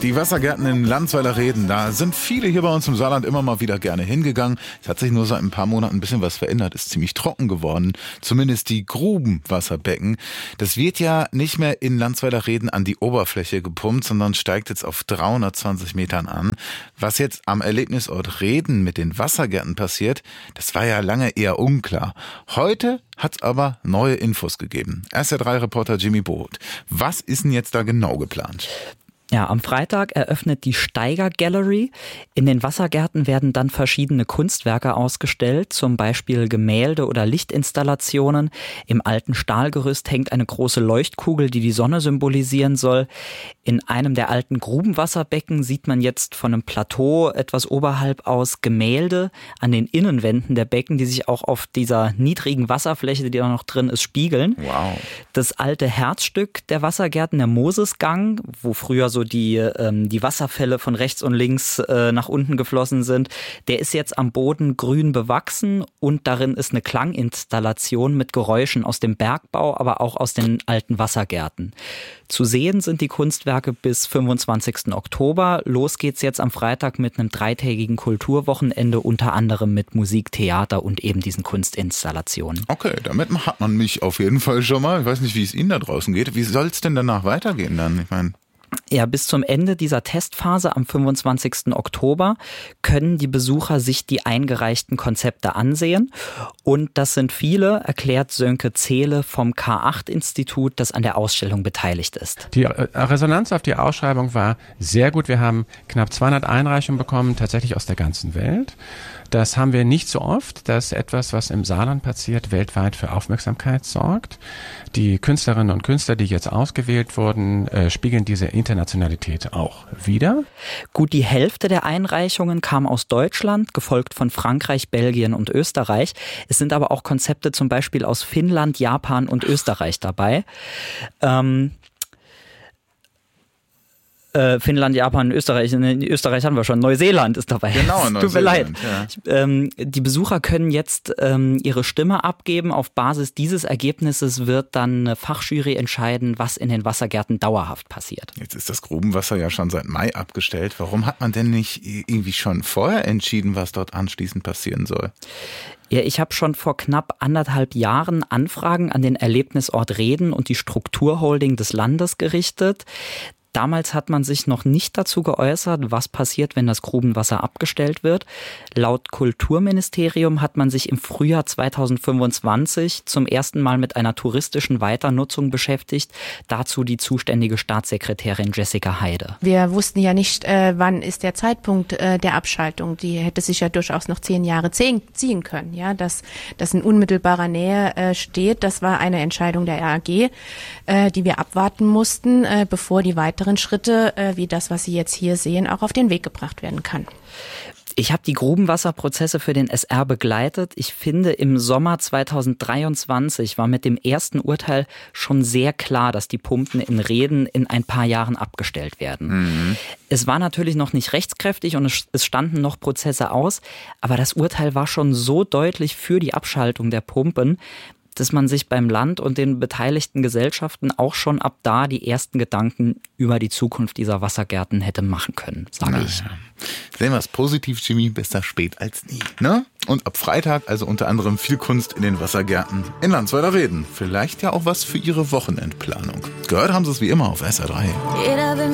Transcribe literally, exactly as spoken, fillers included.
Die Wassergärten in Landsweiler Reden, da sind viele hier bei uns im Saarland immer mal wieder gerne hingegangen. Es hat sich nur seit ein paar Monaten ein bisschen was verändert, ist ziemlich trocken geworden. Zumindest die Grubenwasserbecken. Das wird ja nicht mehr in Landsweiler Reden an die Oberfläche gepumpt, sondern steigt jetzt auf dreihundertzwanzig Metern an. Was jetzt am Erlebnisort Reden mit den Wassergärten passiert, das war ja lange eher unklar. Heute hat es aber neue Infos gegeben. S R drei Reporter Jimmy Boot. Was ist denn jetzt da genau geplant? Ja, am Freitag eröffnet die Steiger Gallery. In den Wassergärten werden dann verschiedene Kunstwerke ausgestellt, zum Beispiel Gemälde oder Lichtinstallationen. Im alten Stahlgerüst hängt eine große Leuchtkugel, die die Sonne symbolisieren soll. In einem der alten Grubenwasserbecken sieht man jetzt von einem Plateau etwas oberhalb aus Gemälde an den Innenwänden der Becken, die sich auch auf dieser niedrigen Wasserfläche, die da noch drin ist, spiegeln. Wow. Das alte Herzstück der Wassergärten, der Mosesgang, wo früher so die, ähm, die Wasserfälle von rechts und links äh, nach unten geflossen sind, der ist jetzt am Boden grün bewachsen und darin ist eine Klanginstallation mit Geräuschen aus dem Bergbau, aber auch aus den alten Wassergärten. Zu sehen sind die Kunstwerke bis fünfundzwanzigsten Oktober. Los geht's jetzt am Freitag mit einem dreitägigen Kulturwochenende, unter anderem mit Musik, Theater und eben diesen Kunstinstallationen. Okay, damit hat man mich auf jeden Fall schon mal. Ich weiß nicht, wie es Ihnen da draußen geht. Wie soll es denn danach weitergehen dann? Ich meine... Ja, bis zum Ende dieser Testphase am fünfundzwanzigsten Oktober können die Besucher sich die eingereichten Konzepte ansehen. Und das sind viele, erklärt Sönke Zehle vom K acht Institut, das an der Ausstellung beteiligt ist. Die Resonanz auf die Ausschreibung war sehr gut. Wir haben knapp zweihundert Einreichungen bekommen, tatsächlich aus der ganzen Welt. Das haben wir nicht so oft, dass etwas, was im Saarland passiert, weltweit für Aufmerksamkeit sorgt. Die Künstlerinnen und Künstler, die jetzt ausgewählt wurden, äh, spiegeln diese Internationalität auch wider. Gut die Hälfte der Einreichungen kam aus Deutschland, gefolgt von Frankreich, Belgien und Österreich. Es sind aber auch Konzepte zum Beispiel aus Finnland, Japan und Österreich dabei. Ähm Äh, Finnland, Japan, Österreich. In Österreich haben wir schon. Neuseeland ist dabei. Genau, Neuseeland. Tut mir leid. Ja. Ich, ähm, die Besucher können jetzt ähm, ihre Stimme abgeben. Auf Basis dieses Ergebnisses wird dann eine Fachjury entscheiden, was in den Wassergärten dauerhaft passiert. Jetzt ist das Grubenwasser ja schon seit Mai abgestellt. Warum hat man denn nicht irgendwie schon vorher entschieden, was dort anschließend passieren soll? Ja, ich habe schon vor knapp anderthalb Jahren Anfragen an den Erlebnisort Reden und die Strukturholding des Landes gerichtet. Damals hat man sich noch nicht dazu geäußert, was passiert, wenn das Grubenwasser abgestellt wird. Laut Kulturministerium hat man sich im Frühjahr zweitausendfünfundzwanzig zum ersten Mal mit einer touristischen Weiternutzung beschäftigt. Dazu die zuständige Staatssekretärin Jessica Heide. Wir wussten ja nicht, äh, wann ist der Zeitpunkt äh, der Abschaltung. Die hätte sich ja durchaus noch zehn Jahre ziehen können. Ja, dass das in unmittelbarer Nähe äh, steht, das war eine Entscheidung der R A G, äh, die wir abwarten mussten, äh, bevor die weitere Schritte, äh, wie das, was Sie jetzt hier sehen, auch auf den Weg gebracht werden kann. Ich habe die Grubenwasserprozesse für den S R begleitet. Ich finde, im Sommer zweitausenddreiundzwanzig war mit dem ersten Urteil schon sehr klar, dass die Pumpen in Reden in ein paar Jahren abgestellt werden. Mhm. Es war natürlich noch nicht rechtskräftig und es, es standen noch Prozesse aus, aber das Urteil war schon so deutlich für die Abschaltung der Pumpen, dass man sich beim Land und den beteiligten Gesellschaften auch schon ab da die ersten Gedanken über die Zukunft dieser Wassergärten hätte machen können, sage Na, ich. Ja. Sehen wir es positiv, Jimmy, besser spät als nie. Ne? Und ab Freitag also unter anderem viel Kunst in den Wassergärten in Landsweiler Reden. Vielleicht ja auch was für Ihre Wochenendplanung. Gehört haben Sie es wie immer auf S R drei.